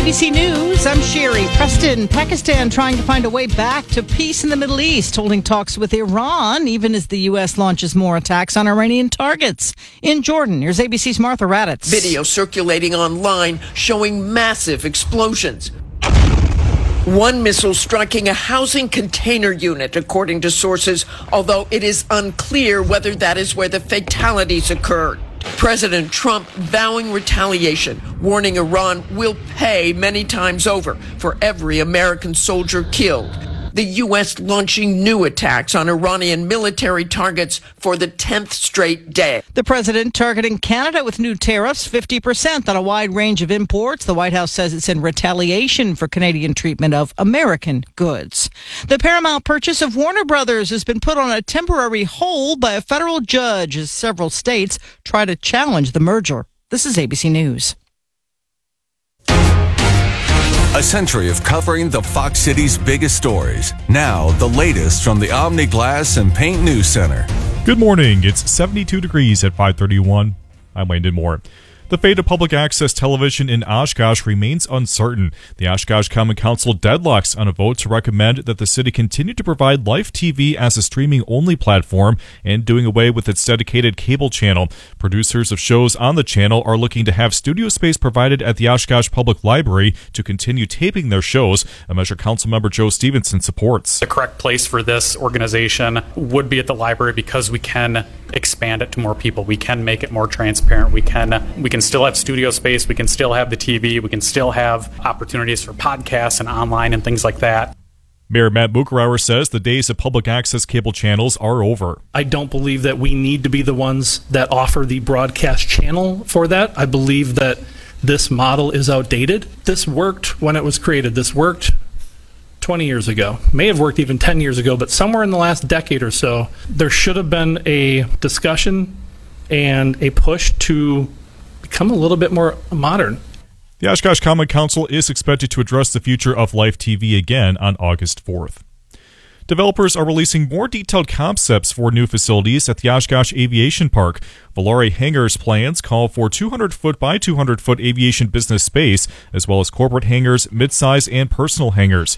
ABC News, I'm Sherry. Preston, Pakistan trying to find a way back to peace in the Middle East, holding talks with Iran, even as the U.S. launches more attacks on Iranian targets. In Jordan, here's ABC's Martha Raddatz. Video circulating online showing massive explosions. One missile striking a housing container unit, according to sources, although it is unclear whether that is where the fatalities occurred. President Trump vowing retaliation, warning Iran will pay many times over for every American soldier killed. The U.S. launching new attacks on Iranian military targets for the 10th straight day. The president targeting Canada with new tariffs, 50% on a wide range of imports. The White House says it's in retaliation for Canadian treatment of American goods. The Paramount purchase of Warner Brothers has been put on a temporary hold by a federal judge as several states try to challenge the merger. This is ABC News. A century of covering the Fox City's biggest stories. Now, the latest from the Omni Glass and Paint News Center. Good morning. It's 72 degrees at 5:31. I'm Landon Moore. The fate of public access television in Oshkosh remains uncertain. The Oshkosh Common Council deadlocks on a vote to recommend that the city continue to provide Life TV as a streaming-only platform and doing away with its dedicated cable channel. Producers of shows on the channel are looking to have studio space provided at the Oshkosh Public Library to continue taping their shows, a measure Councilmember Joe Stevenson supports. The correct place for this organization would be at the library because we can expand it to more people. We can make it more transparent. We can still have studio space. We can still have the TV. We can still have opportunities for podcasts and online and things like that. Mayor Matt Bucherauer says the days of public access cable channels are over. I don't believe that we need to be the ones that offer the broadcast channel for that. I believe that this model is outdated. This worked when it was created. This worked 20 years ago. May have worked even 10 years ago, but somewhere in the last decade or so, there should have been a discussion and a push to become a little bit more modern. The Oshkosh Common Council is expected to address the future of Life TV again on August 4th. Developers are releasing more detailed concepts for new facilities at the Oshkosh Aviation Park. Valari Hangars plans call for 200-foot by 200-foot aviation business space, as well as corporate hangars, midsize, and personal hangars.